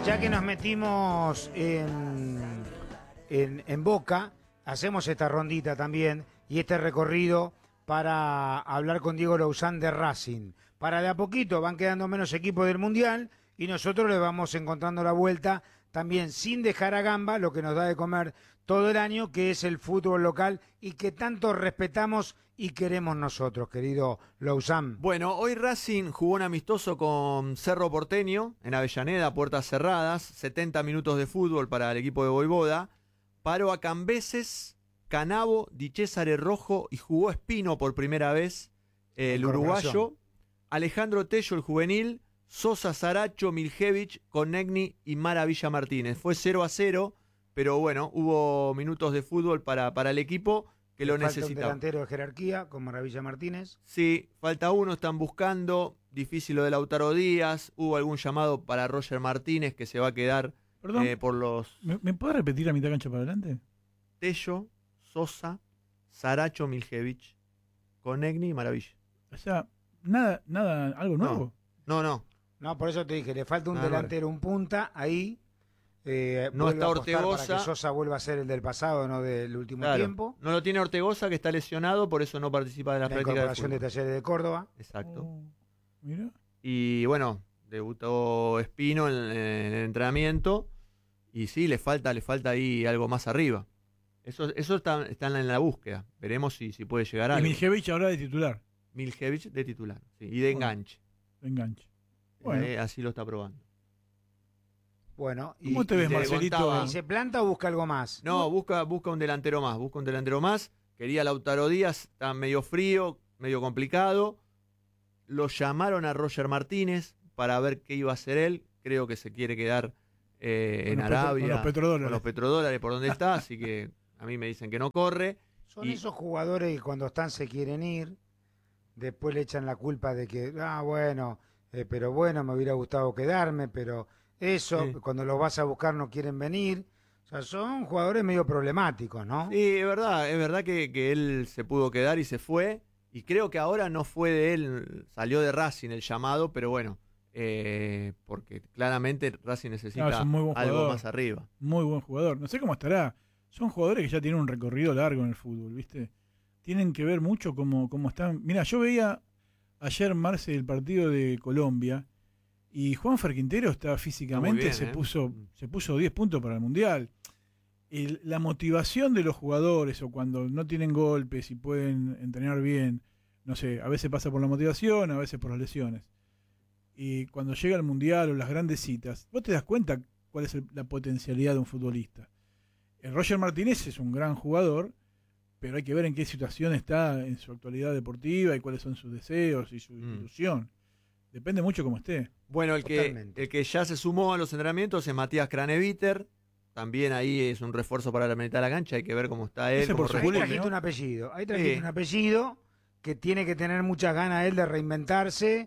Ya que nos metimos en Boca, hacemos esta rondita también y este recorrido para hablar con Diego Lauzán de Racing. Para de a poquito van quedando menos equipos del Mundial y nosotros le vamos encontrando la vuelta también sin dejar a gamba lo que nos da de comer todo el año, que es el fútbol local y que tanto respetamos y queremos nosotros, querido Lauzán. Bueno, hoy Racing jugó un amistoso con Cerro Porteño en Avellaneda, puertas cerradas, 70 minutos de fútbol para el equipo de Voivoda. Paró a Cambeses, Canavo, Di Cesare Rojo y jugó Espino por primera vez, el uruguayo, Alejandro Tello, el juvenil, Sosa, Saracho, Miljevich, Konechny y Maravilla Martínez. Fue 0-0, pero bueno, hubo minutos de fútbol para el equipo que lo necesitaba. Un delantero de jerarquía con Maravilla Martínez. Sí, falta uno, están buscando, difícil lo de Lautaro Díaz, hubo algún llamado para Roger Martínez que se va a quedar por los... ¿Me puede repetir a mitad cancha para adelante? Tello, Sosa, Saracho, Miljevich, Konechny y Maravilla. O sea, nada, algo nuevo. No. No, por eso te dije, le falta un delantero, un punta, ahí no está Ortegoza. Para que Ortegoza. Sosa vuelva a ser el del pasado, no del último tiempo. No lo tiene Ortegoza, que está lesionado, por eso no participa de las prácticas de incorporación de Talleres de Córdoba. Exacto. Mira. Y bueno, debutó Espino en el entrenamiento y sí, le falta ahí algo más arriba. Eso están en la búsqueda. Veremos si puede llegar a algo. Y Miljevich ahora de titular. Miljevich de titular, sí, y de enganche. De enganche. Bueno. Así lo está probando. Bueno, ¿Cómo te ves, Marcelito? ¿Y se planta o busca algo más? No, busca un delantero más. Quería Lautaro Díaz, está medio frío, medio complicado. Lo llamaron a Roger Martínez para ver qué iba a hacer él. Creo que se quiere quedar en Arabia. Con los petrodólares por donde está, así que a mí me dicen que no corre. Son esos jugadores que cuando están se quieren ir, después le echan la culpa de que, pero bueno, me hubiera gustado quedarme, pero cuando los vas a buscar no quieren venir. O sea, son jugadores medio problemáticos, ¿no? Sí, es verdad que él se pudo quedar y se fue, y creo que ahora no fue de él, salió de Racing el llamado, pero bueno, porque claramente Racing necesita algo más arriba. Muy buen jugador, no sé cómo estará. Son jugadores que ya tienen un recorrido largo en el fútbol, ¿viste? Tienen que ver mucho cómo están. Mira, yo veía ayer, Marce, el partido de Colombia y Juanfer Quintero está físicamente, bien, se puso 10 puntos para el Mundial. La motivación de los jugadores o cuando no tienen golpes y pueden entrenar bien, no sé, a veces pasa por la motivación, a veces por las lesiones. Y cuando llega el Mundial o las grandes citas, vos te das cuenta cuál es la potencialidad de un futbolista. Roger Martínez es un gran jugador, pero hay que ver en qué situación está en su actualidad deportiva y cuáles son sus deseos y su ilusión. Depende mucho cómo esté. Bueno, el que ya se sumó a los entrenamientos es Matías Craneviter. También ahí es un refuerzo para la mitad de la cancha. Hay que ver cómo está él. Ahí trajiste un apellido. Un apellido que tiene que tener muchas ganas él de reinventarse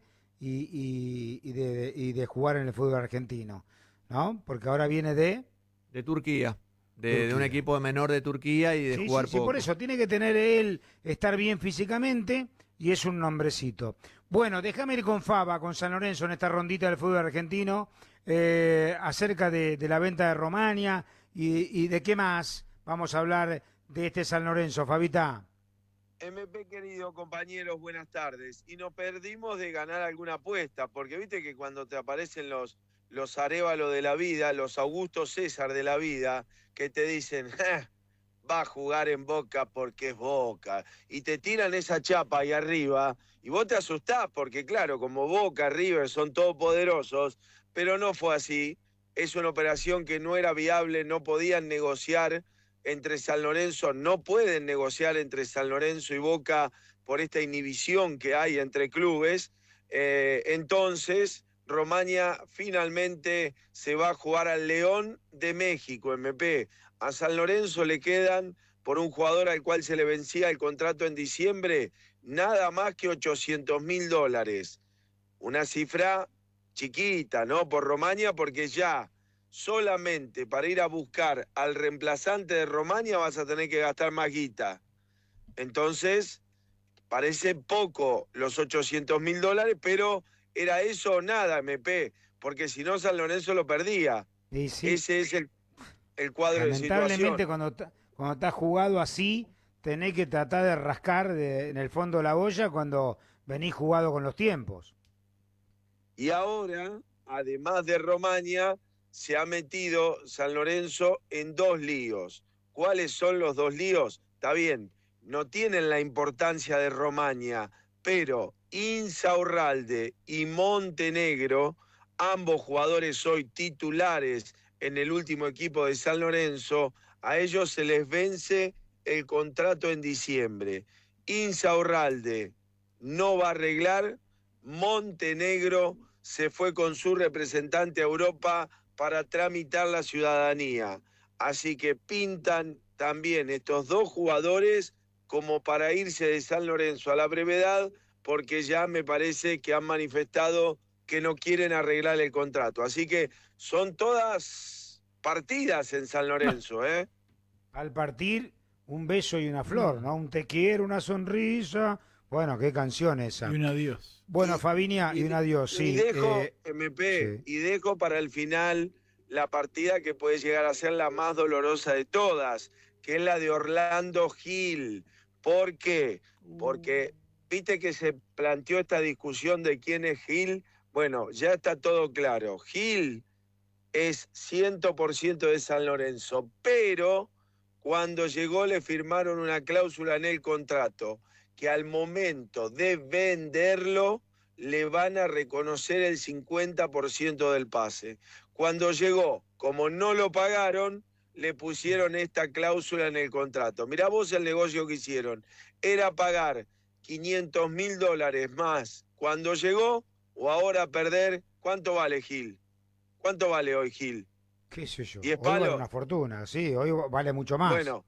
y de jugar en el fútbol argentino, ¿no? Porque ahora viene de Turquía. De un equipo menor de Turquía y de jugar poco. Sí, por eso tiene que tener él, estar bien físicamente y es un nombrecito. Bueno, déjame ir con Faba, con San Lorenzo en esta rondita del fútbol argentino, acerca de la venta de Romaña y de qué más vamos a hablar de este San Lorenzo, Fabita. MP, querido compañeros, buenas tardes. Y nos perdimos de ganar alguna apuesta, porque viste que cuando te aparecen los Arévalo de la vida, los Augusto César de la vida, que te dicen, va a jugar en Boca porque es Boca, y te tiran esa chapa ahí arriba, y vos te asustás, porque claro, como Boca, River son todopoderosos, pero no fue así. Es una operación que no era viable, no podían negociar entre San Lorenzo, no pueden negociar entre San Lorenzo y Boca por esta inhibición que hay entre clubes. Entonces Romaña finalmente se va a jugar al León de México, MP. A San Lorenzo le quedan, por un jugador al cual se le vencía el contrato en diciembre, nada más que $800.000. Una cifra chiquita, ¿no? Por Romaña, porque ya solamente para ir a buscar al reemplazante de Romaña vas a tener que gastar más guita. Entonces, parece poco los $800.000, pero era eso o nada, MP, porque si no San Lorenzo lo perdía. Y sí, Ese es el cuadro de situación. lamentablemente cuando estás jugado así, tenés que tratar de rascar en el fondo de la olla cuando venís jugado con los tiempos. Y ahora, además de Romaña, se ha metido San Lorenzo en 2 líos. ¿Cuáles son los 2 líos? Está bien, no tienen la importancia de Romaña, pero Insaurralde y Montenegro, ambos jugadores hoy titulares en el último equipo de San Lorenzo, a ellos se les vence el contrato en diciembre. Insaurralde no va a arreglar, Montenegro se fue con su representante a Europa para tramitar la ciudadanía. Así que pintan también estos 2 jugadores como para irse de San Lorenzo a la brevedad, porque ya me parece que han manifestado que no quieren arreglar el contrato. Así que son todas partidas en San Lorenzo, ¿eh? Al partir, un beso y una flor, ¿no? Un te quiero, una sonrisa. Bueno, qué canción esa. Y un adiós. Bueno, Fabinia, y un adiós, sí. Y dejo, MP, sí. y dejo para el final la partida que puede llegar a ser la más dolorosa de todas, que es la de Orlando Gil. ¿Por qué? Porque viste que se planteó esta discusión de quién es Gil. Bueno, ya está todo claro. Gil es 100% de San Lorenzo, pero cuando llegó le firmaron una cláusula en el contrato que al momento de venderlo le van a reconocer el 50% del pase. Cuando llegó, como no lo pagaron, le pusieron esta cláusula en el contrato. Mirá vos el negocio que hicieron. Era pagar $500.000 más cuando llegó, o ahora perder. ¿Cuánto vale Gil? ¿Cuánto vale hoy Gil? ¿Qué sé yo? 10 Hoy vale palos. una fortuna, sí, hoy vale mucho más. Bueno,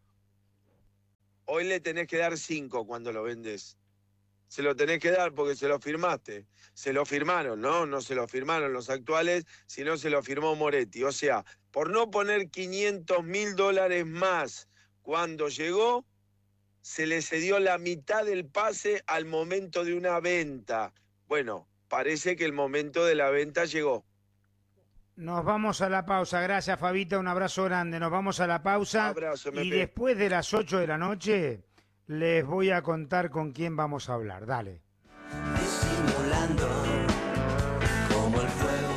hoy le tenés que dar 5 cuando lo vendes. Se lo tenés que dar porque se lo firmaste. Se lo firmaron, ¿no? No se lo firmaron los actuales, sino se lo firmó Moretti. O sea, por no poner $500.000 más cuando llegó, se le cedió la mitad del pase al momento de una venta. Bueno, parece que el momento de la venta llegó. Nos vamos a la pausa. Gracias, Fabita. Un abrazo grande. Nos vamos a la pausa. Abrazo, y Mepe. después de las 8 de la noche les voy a contar con quién vamos a hablar. Dale. Disimulando como el fuego.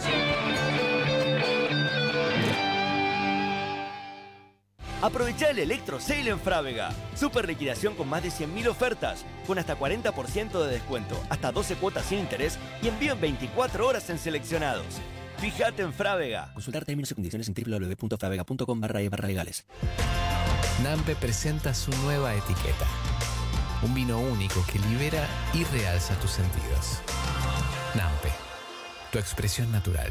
Aprovechá el Electro Sale en Frávega. Super liquidación con más de 100.000 ofertas, con hasta 40% de descuento, hasta 12 cuotas sin interés y envío en 24 horas en seleccionados. Fíjate en Frávega. Consultar términos y condiciones en www.fravega.com/legales. Nampe presenta su nueva etiqueta. Un vino único que libera y realza tus sentidos. Nampe, tu expresión natural.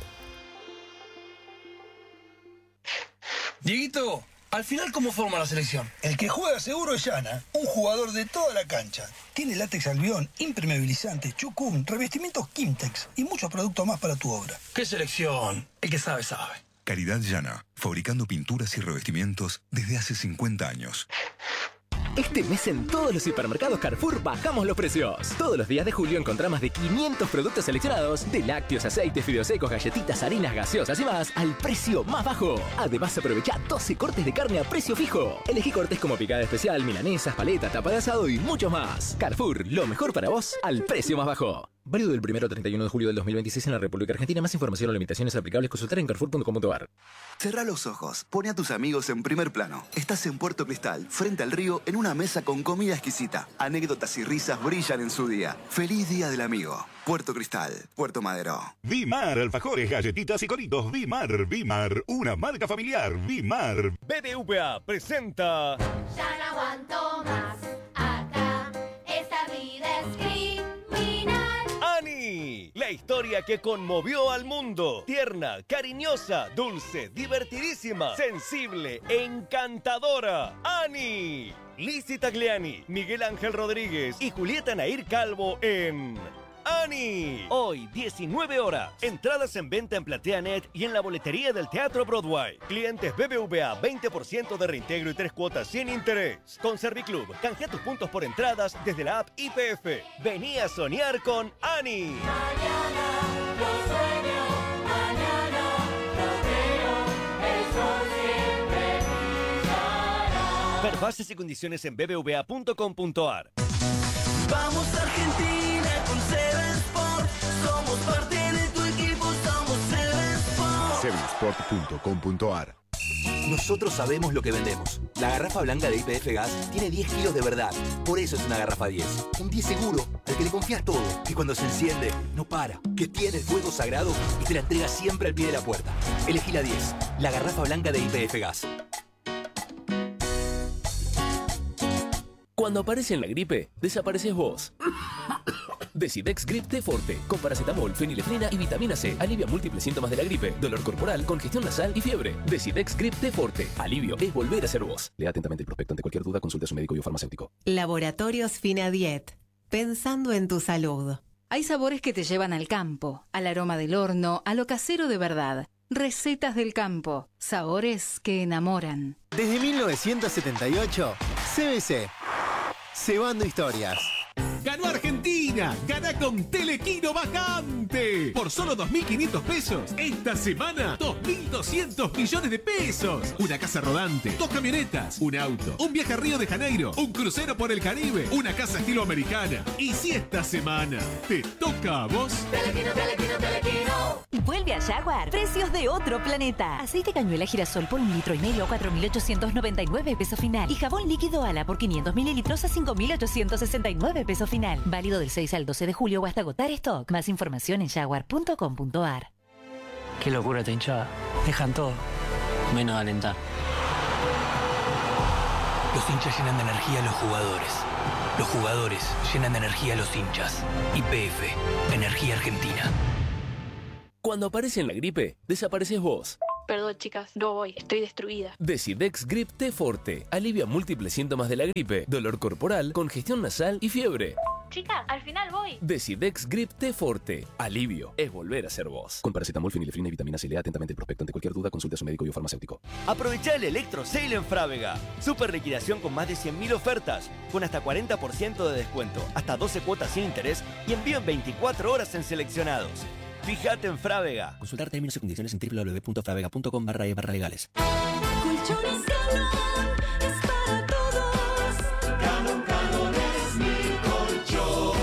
Dieguito, al final, ¿cómo forma la selección? El que juega seguro es Yana, un jugador de toda la cancha. Tiene látex albión, impermeabilizante, chucún, revestimientos Kimtex y muchos productos más para tu obra. ¿Qué selección? El que sabe, sabe. Caridad Llana, fabricando pinturas y revestimientos desde hace 50 años. Este mes en todos los supermercados Carrefour bajamos los precios. Todos los días de julio encontrá más de 500 productos seleccionados, de lácteos, aceites, fideos secos, galletitas, harinas, gaseosas y más, al precio más bajo. Además, aprovecha 12 cortes de carne a precio fijo. Elegí cortes como picada especial, milanesas, paleta, tapa de asado y mucho más. Carrefour, lo mejor para vos, al precio más bajo. Válido del 1 al 31 de julio del 2026 en la República Argentina. Más información o limitaciones aplicables consultar en carrefour.com.ar. Cerrá los ojos, pone a tus amigos en primer plano. Estás en Puerto Cristal, frente al río, en una mesa con comida exquisita. Anécdotas y risas brillan en su día. ¡Feliz Día del Amigo! Puerto Cristal, Puerto Madero. Vimar, alfajores, galletitas y coritos. Vimar, una marca familiar. Vimar. BBVA presenta... Ya no aguanto más, acá, esta vida es criminal. ¡Ani! La historia que conmovió al mundo. Tierna, cariñosa, dulce, divertidísima, sensible, encantadora. ¡Ani! Lizzy Tagliani, Miguel Ángel Rodríguez y Julieta Nair Calvo en... ¡Ani! Hoy, 19 horas. Entradas en venta en PlateaNet y en la boletería del Teatro Broadway. Clientes BBVA, 20% de reintegro y 3 cuotas sin interés. Con Serviclub, canjea tus puntos por entradas desde la app IPF. Vení a soñar con Ani. Mañana yo sueño Ver bases y condiciones en bbva.com.ar. Vamos Argentina con Seven Sport. Somos parte de tu equipo, somos Seven Sport. Sevensport.com.ar. Nosotros sabemos lo que vendemos. La garrafa blanca de YPF Gas tiene 10 kilos de verdad. Por eso es una garrafa 10. Un 10 seguro, al que le confías todo. Que cuando se enciende, no para. Que tiene el fuego sagrado y te la entrega siempre al pie de la puerta. Elegí la 10. La garrafa blanca de YPF Gas. Cuando aparece en la gripe, desapareces vos. Decidex Grip T Forte, con paracetamol, fenilefrina y vitamina C. Alivia múltiples síntomas de la gripe, dolor corporal, congestión nasal y fiebre. Decidex Grip T Forte. Alivio es volver a ser vos. Lea atentamente el prospecto. Ante cualquier duda, consulte a su médico y o farmacéutico. Laboratorios Finadiet. Pensando en tu salud. Hay sabores que te llevan al campo, al aroma del horno, a lo casero de verdad. Recetas del campo. Sabores que enamoran. Desde 1978, CBC. Cebando historias. ¡Ganó Argentina! ¡Gana con Telequino Vacante! Por solo 2.500 pesos. Esta semana, 2.200 millones de pesos. Una casa rodante, 2 camionetas, un auto, un viaje a Río de Janeiro, un crucero por el Caribe, una casa estilo americana. Y si esta semana te toca a vos... Telequino, Telequino, Telequino. Vuelve a Jaguar. Precios de otro planeta. Aceite cañuela girasol por 1,5 litros, 4.899 pesos final. Y jabón líquido Ala por 500 mililitros a 5.869 pesos final. Válido del 6 al 12 de julio o hasta agotar stock. Más información en jaguar.com.ar. Qué locura esta hinchada. Dejan todo, menos alentar. Los hinchas llenan de energía a los jugadores. Los jugadores llenan de energía a los hinchas. YPF, Energía Argentina. Cuando aparece en la gripe, desapareces vos. Perdón, chicas, no voy, estoy destruida. Decidex Grip T Forte. Alivia múltiples síntomas de la gripe, dolor corporal, congestión nasal y fiebre. Chicas, al final voy. Decidex Grip T Forte. Alivio es volver a ser vos. Con paracetamol, fenilefrina y vitamina C. Lea atentamente el prospecto. Ante cualquier duda, consulte a su médico y o farmacéutico. Aprovecha el Electro Sale en Frávega. Super liquidación con más de 100.000 ofertas, con hasta 40% de descuento, hasta 12 cuotas sin interés y envío en 24 horas en seleccionados. Fíjate en Frávega. Consultar términos y condiciones en www.fravega.com/legales. Colchones Galón es para todos. Galón es mi colchón.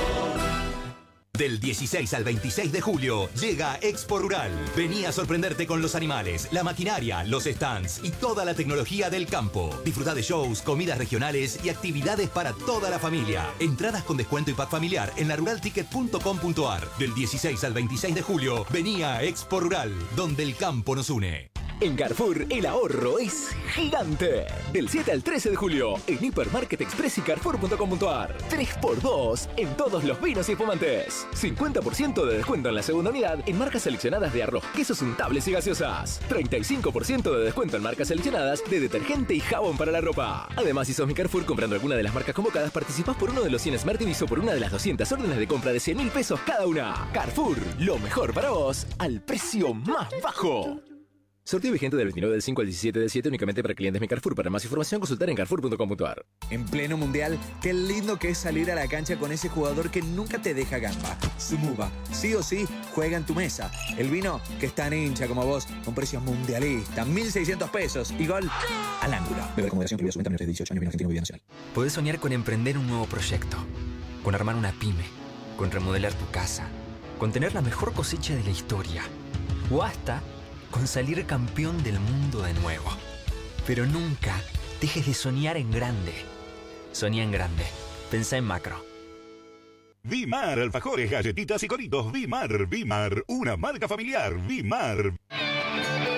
Del 16 al 26 de julio llega Expo Rural. Vení a sorprenderte con los animales, la maquinaria, los stands y toda la tecnología del campo. Disfruta de shows, comidas regionales y actividades para toda la familia. Entradas con descuento y pack familiar en laruralticket.com.ar. Del 16 al 26 de julio, vení a Expo Rural, donde el campo nos une. En Carrefour, el ahorro es gigante. Del 7 al 13 de julio, en Hipermarket Express y Carrefour.com.ar. 3x2 en todos los vinos y espumantes. 50% de descuento en la segunda unidad en marcas seleccionadas de arroz, quesos untables y gaseosas. 35% de descuento en marcas seleccionadas de detergente y jabón para la ropa. Además, si sos mi Carrefour comprando alguna de las marcas convocadas, participás por uno de los 100 Smart TVs o por una de las 200 órdenes de compra de 100.000 pesos cada una. Carrefour, lo mejor para vos al precio más bajo. Sorteo vigente del 29 del 5 al 17 del 7 únicamente para clientes Mi Carrefour. Para más información, consultar en carrefour.com.ar. En pleno mundial, qué lindo que es salir a la cancha con ese jugador que nunca te deja gamba. Sumuba, sí o sí, juega en tu mesa. El vino que es tan hincha como vos, con precios mundialistas, 1.600 pesos y gol al ángulo. Beber con moderación, prohibido su venta menores de 18 años, vino argentino, bebida nacional. Podés soñar con emprender un nuevo proyecto, con armar una pyme, con remodelar tu casa, con tener la mejor cosecha de la historia, o hasta con salir campeón del mundo de nuevo. Pero nunca dejes de soñar en grande. Soñá en grande. Pensá en macro. Vimar, alfajores, galletitas y coritos. Vimar, una marca familiar. Vimar.